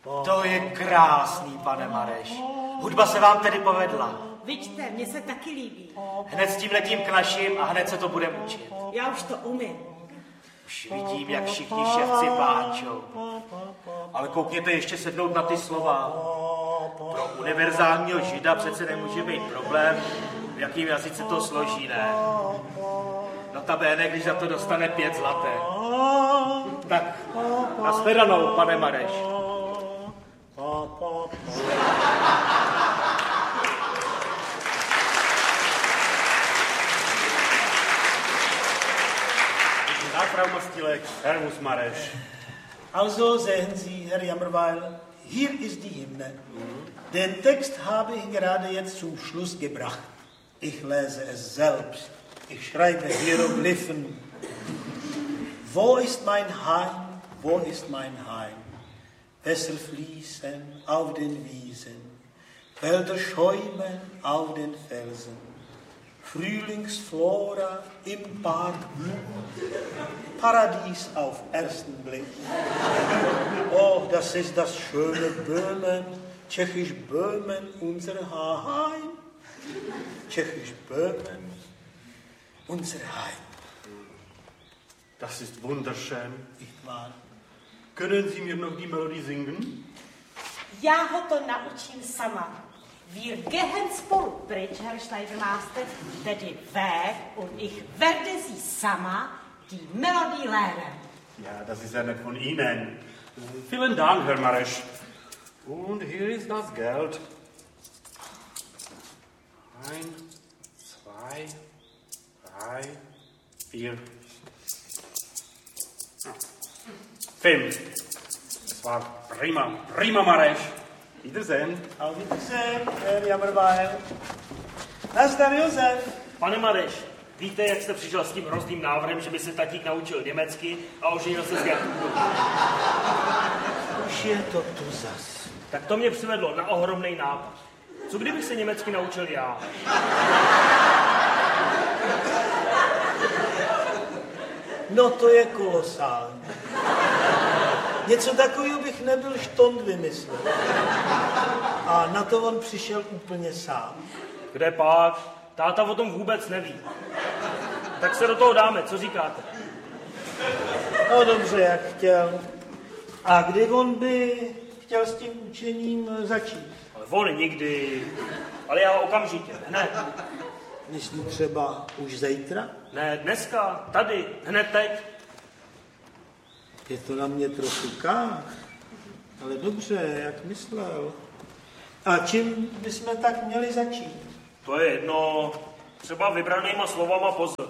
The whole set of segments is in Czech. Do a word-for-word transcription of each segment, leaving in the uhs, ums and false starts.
To je krásný, pane Mareš. Hudba se vám tedy povedla. Vidíte, mně se taky líbí. Hned s tím letím k našim a hned se to budeme učit. Já už to umím. Už vidím, jak všichni ševci pláčou. Ale koukněte ještě sednout na ty slova. Pro univerzálního žida přece nemůže být problém, v jakým jazyce to složí, ne? Notabene, když za to dostane pět zlaté. Tak, nashledanou, pane Mareš. Tag, Frau Mastilek. Servus, Mareš. Also sehen Sie, Herr Jammerweil, hier ist die Hymne. Den Text habe ich gerade jetzt zum Schluss gebracht. Ich lese es selbst. Ich schreibe Hieroglyphen. Wo ist mein Heim? Wo ist mein Heim? Wässer fließen auf den Wiesen, Felder schäumen auf den Felsen. Frühlingsflora im Park, Paradies auf ersten Blick. Oh, das ist das schöne Böhmen, tschechisch Böhmen, unser Heim. Tschechisch Böhmen, unser Heim. Das ist wunderschön. Nicht wahr? Können Sie mir noch die Melodie singen? Já ho to naučím sama. Wir gehen spolu pryč, Herr Steigermaster, tedy weg und ich werde Sie sama die Melodie lernen. Ja, das ist ja nett von Ihnen. Vielen Dank, Herr Mareš. Und hier ist das Geld. Ein, zwei, drei, vier, fünf. Das war prima, prima, Mareš. Wiedersehen. Auf Wiedersehen, Herr Jammerweil. Nazdar, Josef. Pane Mareš, víte, jak jste přišel s tím hrozným návrhem, že by se tatík naučil německy a oženil se s Gertrudou? Už je to tu zas. Tak to mě přivedlo na ohromný nápad. Co kdybych se německy naučil já? No to je kolosální. Něco takového bych nebyl štond vymyslel. A na to on přišel úplně sám. Kde pak? Táta o tom vůbec neví. Tak se do toho dáme, co říkáte? No dobře, jak chtěl. A kdy on by chtěl s tím učením začít? Ale on nikdy. Ale já okamžitě, hned. Myslí třeba už zítra? Ne, dneska, tady, hned teď. Je to na mě trochu kách, ale dobře, jak myslel. A čím bychom tak měli začít? To je jedno, třeba vybranýma slovama pozor.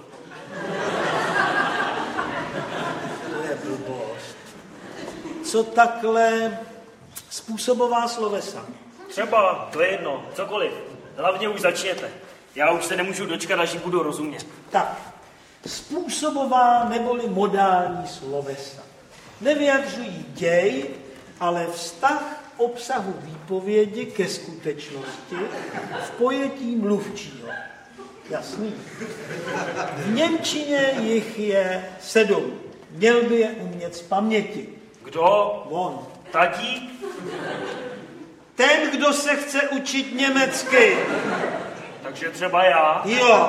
To je blbost. Co takhle způsobová slovesa? Třeba, to je jedno, cokoliv. Hlavně už začněte. Já už se nemůžu dočkat, až ji budu rozumět. Tak, způsobová neboli modální slovesa. Nevyjadřují děj, ale vztah obsahu výpovědi ke skutečnosti v pojetí mluvčího. Jasný. V němčině jich je sedm. Měl by je umět z paměti. Kdo? On. Tatík? Ten, kdo se chce učit německy. Takže třeba já? Jo.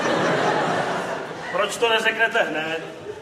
Proč to neřeknete hned?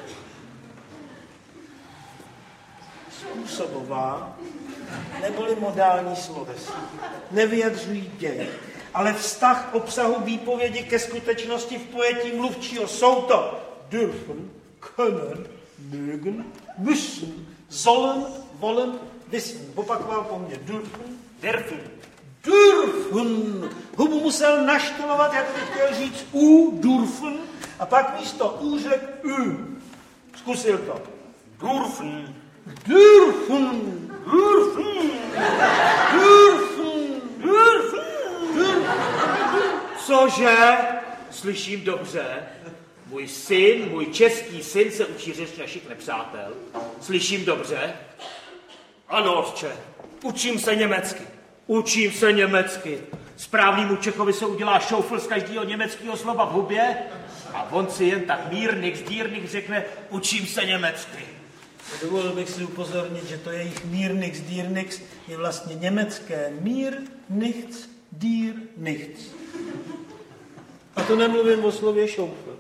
Způsobová neboli modální slovesa nevyjadřují děj, ale vztah obsahu výpovědi ke skutečnosti v pojetí mluvčího. Jsou to dürfen, können, mögen, müssen, sollen, wollen, wissen. Opakoval po mně. Dürfen. Dürfen. Dürfen. Hubu musel naštylovat, jak by chtěl říct u, dürfen, a pak místo u řek ü. Zkusil to. Dürfen. Dürfen. Dürfen. Dürfen. Dürfen. Cože? Slyším dobře. Můj syn, můj český syn se učí řeč našich nepřátel. Slyším dobře? Ano, otče. Učím se německy. Učím se německy. Správnýmu Čechovi se udělá šoufl z každého německého slova v hubě a on si jen tak mírnik, zdírnik řekne, učím se německy. Dovolil bych si upozornit, že to jejich Mir nix dir nix je vlastně německé Mir nichts dir nichts. A to nemluvím o slově šoufl.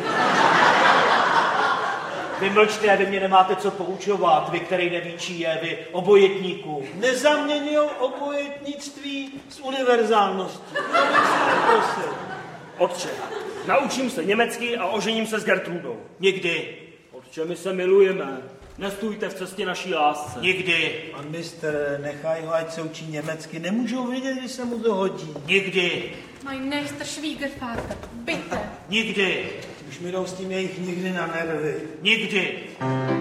Vy mlčte, vy mě nemáte co poučovat, vy, který neví, čí je, vy obojetníků. Nezaměňujou obojetnictví s univerzálností. To bych si neprosil. Otče, naučím se německy a ožením se s Gertrudou. Nikdy. Otče, my se milujeme. Nestůjte v cestě naší lásce. Nikdy. Pan mistr, nechaj ho, ať se učí německy. Nemůžou vědět, když se mu to hodí. Nikdy. Mein nächster Schwiegervater, bitte. Nikdy. Už mi jdou s tím jejich nikdy na nervy. Nikdy.